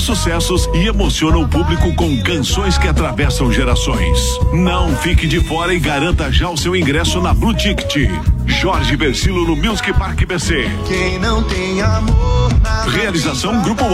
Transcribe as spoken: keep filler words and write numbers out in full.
sucessos e emociona o público com canções que atravessam gerações. Não fique de fora e garanta já o seu ingresso na Blue Ticket. Jorge Versilo no Music Park B C. Quem não tem amor na Realização Grupo